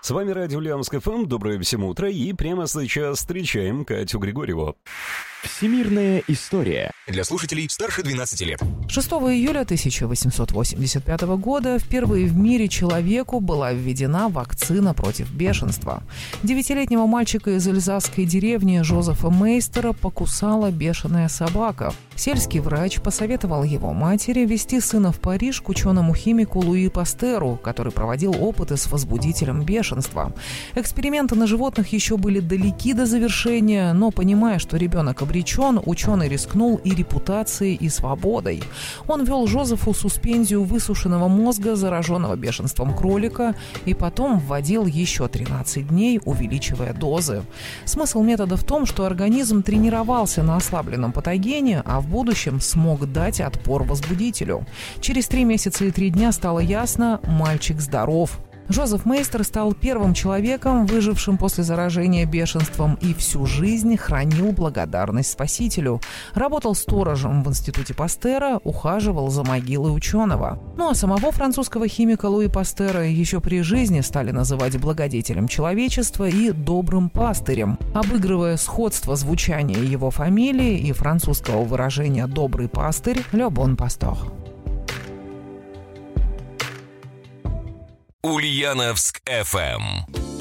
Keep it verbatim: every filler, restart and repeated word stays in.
С вами радио Ульяновск эф эм. Доброе всем утро. И прямо сейчас встречаем Катю Григорьеву. Всемирная история. Для слушателей старше двенадцати лет. шестого июля тысяча восемьсот восемьдесят пятого года впервые в мире человеку была введена вакцина против бешенства. Девятилетнего мальчика из эльзасской деревни Жозефа Мейстера покусала бешеная собака. Сельский врач посоветовал его матери везти сына в Париж к ученому-химику Луи Пастеру, который проводил опыты с возбудителем бешенства. Эксперименты на животных еще были далеки до завершения, но, понимая, что ребенок обречен, ученый рискнул и репутацией, и свободой. Он ввел Жозефу суспензию высушенного мозга, зараженного бешенством кролика, и потом вводил еще тринадцать дней, увеличивая дозы. Смысл метода в том, что организм тренировался на ослабленном патогене, а в будущем смог дать отпор возбудителю. Через три месяца и три дня стало ясно – мальчик здоров. Жозеф Мейстер стал первым человеком, выжившим после заражения бешенством, и всю жизнь хранил благодарность Спасителю. Работал сторожем в институте Пастера, ухаживал за могилой ученого. Ну а самого французского химика Луи Пастера еще при жизни стали называть благодетелем человечества и добрым пастырем, обыгрывая сходство звучания его фамилии и французского выражения «добрый пастырь» «le bon pasteur». Ульяновск эф эм.